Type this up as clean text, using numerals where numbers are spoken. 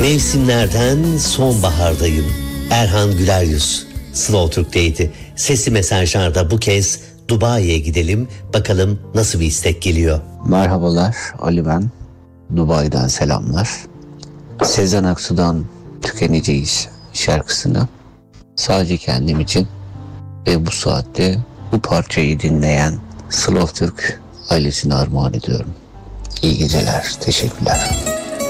Mevsimlerden sonbahardayım. Erhan Güleryüz, Slow Türk'teydi. Sesli mesajlarda bu kez Dubai'ye gidelim. Bakalım nasıl bir istek geliyor. Merhabalar, Ali ben. Dubai'den selamlar. Sezen Aksu'dan Tükeneceğiz şarkısını sadece kendim için ve bu saatte bu parçayı dinleyen Slow Türk ailesine armağan ediyorum. İyi geceler, teşekkürler.